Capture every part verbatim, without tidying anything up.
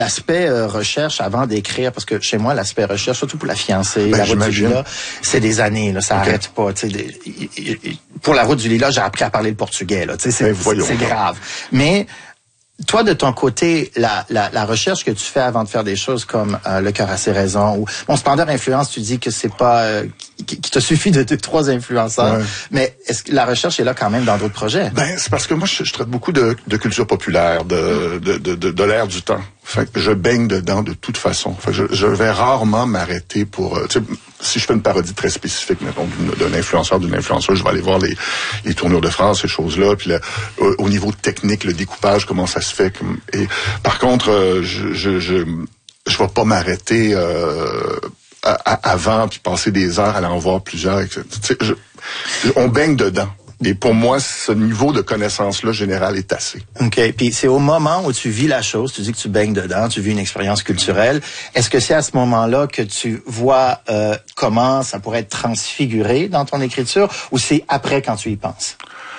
L'aspect euh, recherche avant d'écrire, parce que chez moi, l'aspect recherche, surtout pour La fiancée, ben, La route du lilas, c'est des années, là, ça okay. arrête pas. Tu sais, pour La route du lilas, j'ai appris à parler le portugais, là, tu sais, c'est, ben, c'est grave. Mais toi, de ton côté, la, la, la recherche que tu fais avant de faire des choses comme euh, Le cœur a ses raisons, ou bon, Splendeur Influence, tu dis que c'est pas euh, qu'il te suffit de deux, trois influenceurs, ouais. mais est-ce que la recherche est là quand même dans d'autres projets? Ben, c'est parce que moi, je, je traite beaucoup de, de culture populaire, de, de, de, de, de l'ère du temps. Fait que je baigne dedans de toute façon. Fait que je, je vais rarement m'arrêter pour... Euh, tu sais, si je fais une parodie très spécifique, mettons, d'un influenceur, d'une influenceuse, je vais aller voir les, les tournures de phrases, ces choses-là. Puis là, au, au niveau technique, le découpage, comment ça se fait. Comme, et par contre, euh, je, je, je, je vais pas m'arrêter euh, à, à, avant puis passer des heures à aller en voir plusieurs. Tu sais, je, on baigne dedans. Et pour moi, ce niveau de connaissance-là générale est assez. OK. Puis c'est au moment où tu vis la chose, tu dis que tu baignes dedans, tu vis une expérience culturelle. Est-ce que c'est à ce moment-là que tu vois euh, comment ça pourrait être transfiguré dans ton écriture, ou c'est après quand tu y penses?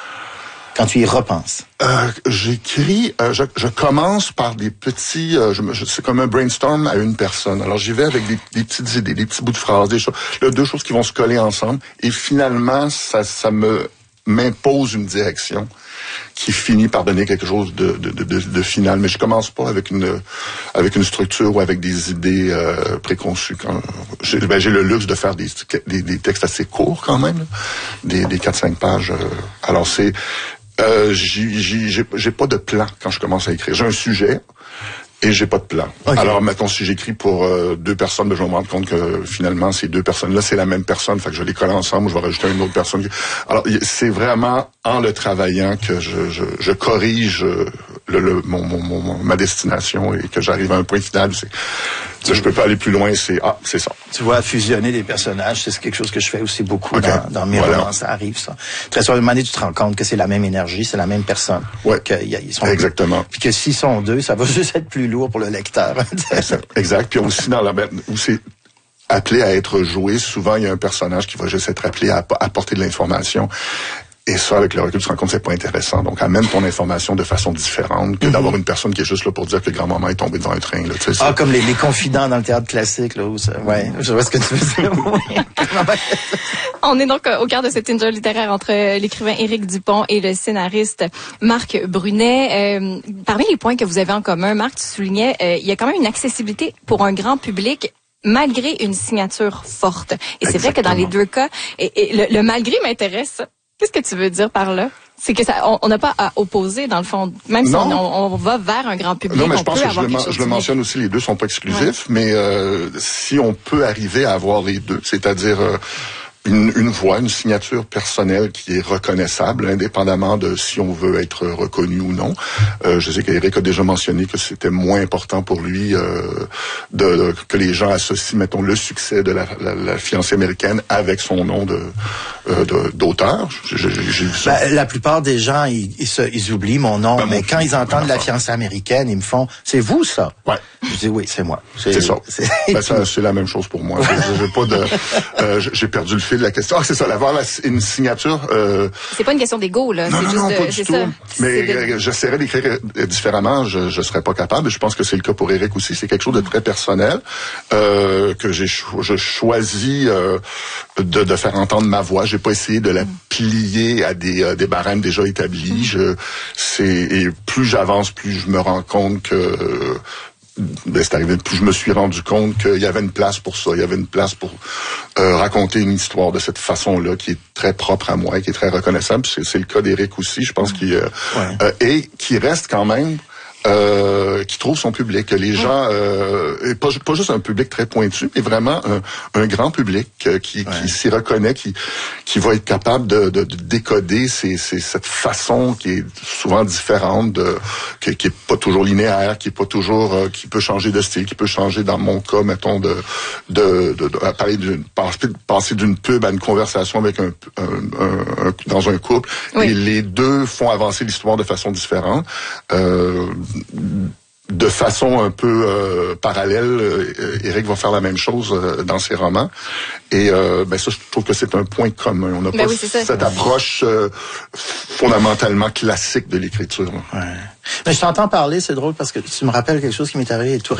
Quand tu y repenses? Euh, j'écris, euh, je, je commence par des petits, euh, je, je, c'est comme un brainstorm à une personne. Alors j'y vais avec des, des petites idées, des petits bouts de phrases, des choses, là, deux choses qui vont se coller ensemble. Et finalement, ça, ça me m'impose une direction qui finit par donner quelque chose de, de, de, de final. Mais je commence pas avec une avec une structure ou avec des idées euh, préconçues. Quand, j'ai, ben, j'ai le luxe de faire des, des, des textes assez courts quand même, là, des, des quatre cinq pages. Euh, alors c'est euh, j'ai, j'ai, j'ai, j'ai pas de plan quand je commence à écrire. J'ai un sujet. Et j'ai pas de plan. Okay. Alors, mettons, si j'écris pour euh, deux personnes, ben, je vais me rendre compte que finalement, ces deux personnes-là, c'est la même personne. Fait que je les colle ensemble, je vais rajouter une autre personne. Alors, c'est vraiment en le travaillant que je, je, je corrige le, le, mon, mon, mon, ma destination et que j'arrive à un point final. C'est, tu... je peux pas aller plus loin, c'est ah, c'est ça. Tu vois, fusionner des personnages, c'est quelque chose que je fais aussi beaucoup okay. dans, dans mes voilà. romans. Ça arrive, ça. Très souvent, à un moment donné, tu te rends compte que c'est la même énergie, c'est la même personne. Ouais. Qu'ils sont exactement. Deux. Puis que s'ils sont deux, ça va juste être plus lourd pour le lecteur. Exact. Puis aussi dans la où c'est appelé à être joué, souvent il y a un personnage qui va juste être appelé à apporter de l'information. Et ça, avec le recul, tu te rends compte que c'est pas intéressant. Donc, amène ton information de façon différente que mm-hmm. d'avoir une personne qui est juste là pour dire que grand-maman est tombée devant un train. Là, tu sais, ah, comme les, les confidents dans le théâtre classique, là, où ça, ouais, je vois ce que tu veux dire. On est donc au cœur de cette interview littéraire entre l'écrivain Éric Dupont et le scénariste Marc Brunet. Euh, parmi les points que vous avez en commun, Marc, tu soulignais, euh, il y a quand même une accessibilité pour un grand public, malgré une signature forte. Et c'est Exactement. Vrai que dans les deux cas, et, et le, le malgré m'intéresse. Qu'est-ce que tu veux dire par là? C'est que ça, on n'a pas à opposer, dans le fond. Même non. si on, on va vers un grand public, non, mais on je pense peut que avoir je, quelque le, chose je le mentionne aussi, les deux sont pas exclusifs, ouais. mais euh, si on peut arriver à avoir les deux, c'est-à-dire euh, une, une voix, une signature personnelle qui est reconnaissable, indépendamment de si on veut être reconnu ou non. Euh, je sais qu'Éric a déjà mentionné que c'était moins important pour lui euh, de, de que les gens associent, mettons, le succès de la, la, la fiancée américaine avec son nom de, euh, de d'auteur. J'ai, j'ai vu ça. Ben, la plupart des gens, ils, ils, se, ils oublient mon nom, ben, mais mon quand fils, ils entendent ben, La fiancée américaine, ils me font « C'est vous, ça? » Ouais. Je dis « Oui, c'est moi. » C'est, c'est ça. C'est... Ben, ça, c'est la même chose pour moi. j'ai, j'ai pas de, euh, j'ai perdu le fil de la question. Ah, c'est ça, d'avoir la, une signature. Euh... C'est pas une question d'ego, là. Non, c'est non, juste non, de, pas du c'est tout. ça. Mais c'est de... j'essaierais d'écrire différemment. Je, je serais pas capable. Je pense que c'est le cas pour Éric aussi. C'est quelque chose de très personnel euh, que j'ai cho- je choisis euh, de, de faire entendre ma voix. J'ai pas essayé de la plier à des, euh, des barèmes déjà établis. Mm. Je, c'est et plus j'avance, plus je me rends compte que euh, ben, c'est arrivé, plus je me suis rendu compte qu'il y avait une place pour ça, il y avait une place pour euh, raconter une histoire de cette façon-là qui est très propre à moi et qui est très reconnaissable. C'est, c'est le cas d'Éric aussi, je pense, mmh. qu'il euh, ouais. euh, et qui reste quand même euh, qui trouve son public, que les gens, euh, et pas, pas juste un public très pointu, mais vraiment un, un grand public euh, qui, ouais. qui s'y reconnaît, qui, qui va être capable de, de, de décoder ces, ces, cette façon qui est souvent différente, de, qui, qui est pas toujours linéaire, qui est pas toujours, euh, qui peut changer de style, qui peut changer, dans mon cas, mettons, de, de, de, de parler d'une, passer d'une pub à une conversation avec un, un, un, un dans un couple, oui. et les deux font avancer l'histoire de façon différente. Euh, de façon un peu euh, parallèle, euh, Éric va faire la même chose euh, dans ses romans. Et euh, ben ça, je trouve que c'est un point commun. On n'a ben pas oui, cette approche euh, fondamentalement classique de l'écriture. Ouais. Mais je t'entends parler, c'est drôle parce que tu me rappelles quelque chose qui m'est arrivé tout